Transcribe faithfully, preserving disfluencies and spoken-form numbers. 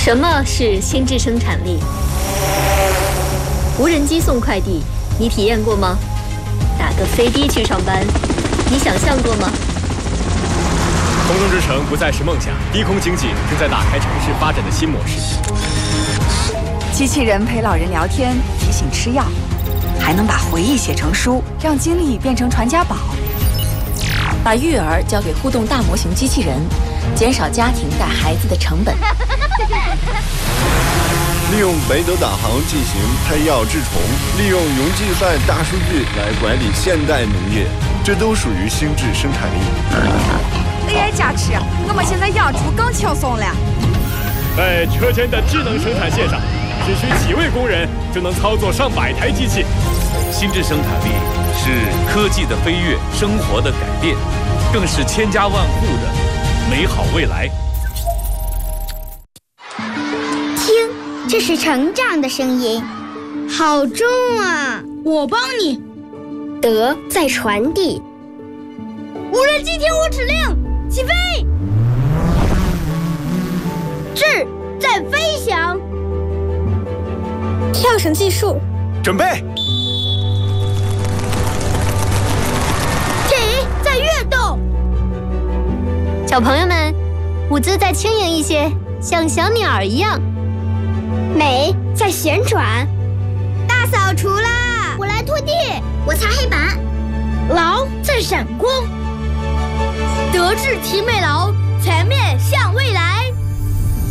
什么是心智生产力？无人机送快递，你体验过吗？打个飞的去上班，你想象过吗？ 空中之城不再是梦想，低空经济正在打开城市发展的新模式。 机器人陪老人聊天，提醒吃药，还能把回忆写成书，让经历变成传家宝。 把育儿交给互动大模型机器人，减少家庭带孩子的成本。 利用北斗导航进行配药治虫，利用云计算大数据来管理现代农业，这都属于心智生产力。 A I 加持，我们现在养猪更轻松了。 在车间的智能生产线上，只需几位工人就能操作上百台机器。 心智生产力是科技的飞跃，生活的改变，更是千家万户的美好未来。 听，这是成长的声音，好重啊！ 我帮你。 德在传递。 无人机听我指令，起飞！智在飞翔。 跳绳技术， 准备。 体在跃动。 小朋友们，舞姿再轻盈一些，像小鸟一样。 美在旋转。 大扫除啦！ 我来拖地，我擦黑板。 劳在闪光。德智体美劳，全面向未来。